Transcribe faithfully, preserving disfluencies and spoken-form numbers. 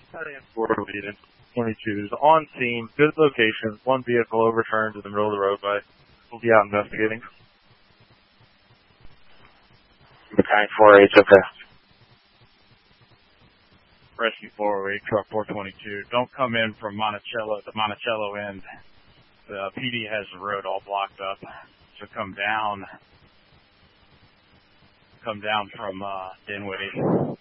four lead and twenty-two is on scene, good location, one vehicle overturned in the middle of the roadway. We'll be out investigating. Mechanic four eight, okay. Rescue four oh eight, truck four twenty-two. Don't come in from Monticello, the Monticello end. The P D has the road all blocked up. So come down, come down from uh, Dinwiddie.